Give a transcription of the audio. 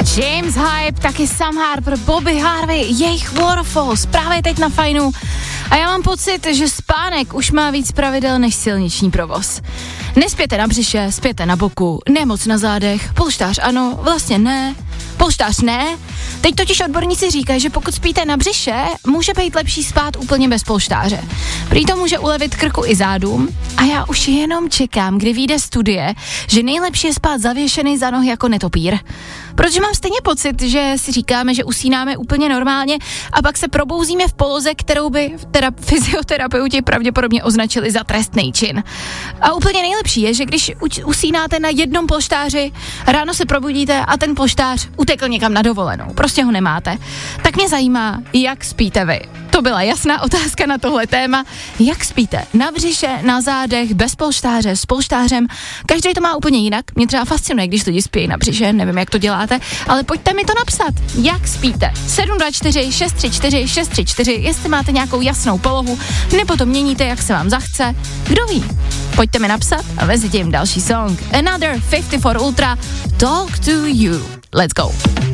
James Hype, taky Sam Harper, Bobby Harvey, jejich Waterfalls, právě teď na Fajnu. A já mám pocit, že spánek už má víc pravidel než silniční provoz. Nespěte na břiše, spěte na boku, nemoc na zádech, polštář ano, vlastně ne, polštář ne. Teď totiž odborníci říkají, že pokud spíte na břiše, může být lepší spát úplně bez polštáře. Prý to může ulevit krku i zádům a já už jenom čekám, kdy vyjde studie, že nejlepší je spát zavěšený za nohy jako netopír. Protože mám stejně pocit, že si říkáme, že usínáme úplně normálně a pak se probouzíme v poloze, kterou by fyzioterapeuti pravděpodobně označili za trestný čin. A úplně nejlepší je, že když usínáte na jednom polštáři, ráno se probudíte a ten polštář utekl někam na dovolenou. Prostě ho nemáte. Tak mě zajímá, jak spíte vy. To byla jasná otázka na tohle téma. Jak spíte? Na břiše, na zádech, bez polštáře, s polštářem. Každý to má úplně jinak. Mě třeba fascinuje, když lidi spí na břiše, nevím, jak to děláte, ale pojďte mi to napsat. Jak spíte? 724 634 634, jestli máte nějakou jasnou polohu, nebo to měníte, jak se vám zachce. Kdo ví? Pojďte mi napsat a mezi tím další song. Another 54 Ultra, Talk to You. Let's go.